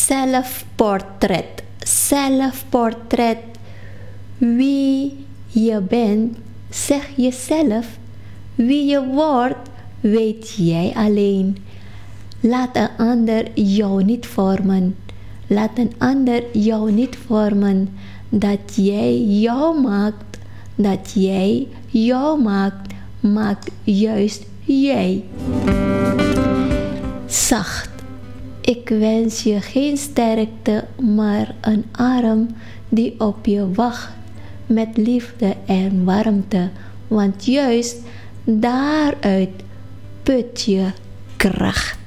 Zelfportret. Zelfportret. Wie je bent, zeg jezelf. Wie je wordt, weet jij alleen. Laat een ander jou niet vormen. Laat een ander jou niet vormen. Dat jij jou maakt. Dat jij jou maakt. Maakt juist jij. Zacht. Ik wens je geen sterkte, maar een arm die op je wacht met liefde en warmte. Want juist daaruit put je kracht.